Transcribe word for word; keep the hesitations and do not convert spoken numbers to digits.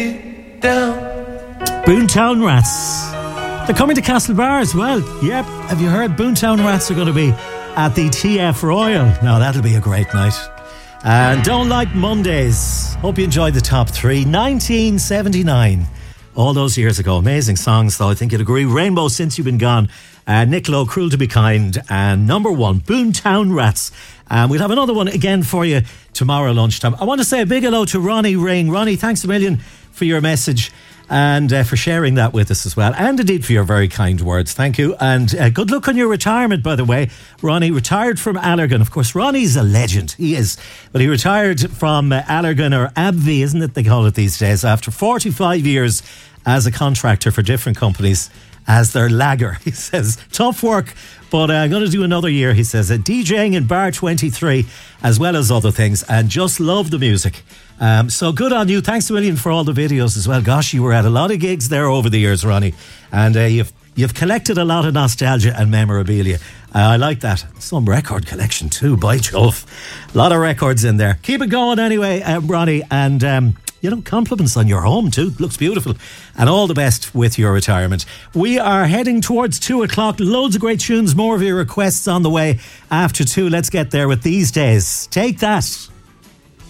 me down. Boomtown Rats. They're coming to Castlebar as well. Yep. Have you heard Boomtown Rats are going to be at the T F Royal? Now that'll be a great night. And Don't Like Mondays. Hope you enjoyed the top three. nineteen seventy-nine. All those years ago. Amazing songs, though. I think you'd agree. Rainbow, Since You've Been Gone. Uh, Nick Lowe, Cruel to Be Kind. And number one, Boomtown Rats. And we'll have another one again for you tomorrow lunchtime. I want to say a big hello to Ronnie Ring. Ronnie, thanks a million for your message and uh, for sharing that with us as well. And indeed for your very kind words. Thank you. And uh, good luck on your retirement, by the way. Ronnie retired from Allergan. Of course, Ronnie's a legend. He is. But he retired from uh, Allergan, or A B V, isn't it they call it these days, after forty-five years as a contractor for different companies as their lagger. He says, tough work, but uh, I'm going to do another year, he says. Uh, DJing in Bar twenty-three, as well as other things, and just love the music. Um, so good on you. Thanks a million for all the videos as well. Gosh, you were at a lot of gigs there over the years, Ronnie. And uh, you've you've collected a lot of nostalgia and memorabilia. Uh, I like that. Some record collection too, by Jove. A lot of records in there. Keep it going anyway, uh, Ronnie. And, um, you know, compliments on your home too. Looks beautiful. And all the best with your retirement. We are heading towards two o'clock. Loads of great tunes. More of your requests on the way after two. Let's get there with These Days. Take that.